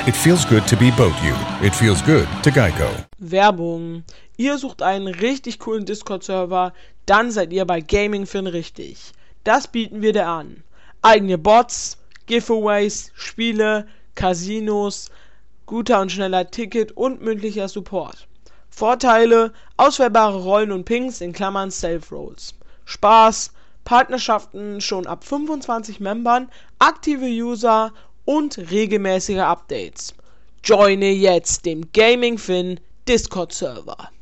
It feels good to be boat you. It feels good to Geico. Werbung. Ihr sucht einen richtig coolen Discord-Server, dann seid ihr bei GamingFin richtig. Das bieten wir dir an. Eigene Bots, Giveaways, Spiele, Casinos, guter und schneller Ticket und mündlicher Support. Vorteile: auswählbare Rollen und Pings (Safe Rolls). Spaß: Partnerschaften schon ab 25 Membern, aktive User und regelmäßige Updates. Joine jetzt dem GamingFin Discord-Server.